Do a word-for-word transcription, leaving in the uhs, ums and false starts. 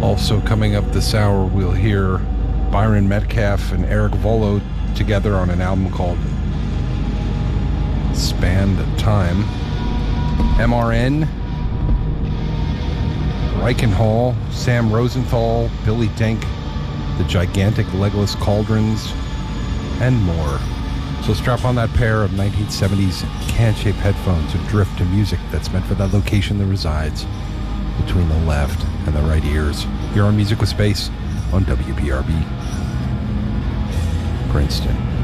Also coming up this hour, we'll hear Byron Metcalf and Eric Volo together on an album called Spanned Time. M R N, Reichenhall, Sam Rosenthal, Billy Denk, the Gigantic Legless Cauldrons, and more. So strap on that pair of nineteen seventies can-shaped headphones and drift to music that's meant for that location that resides between the left and the right ears. Here on Music with Space on W P R B, Princeton.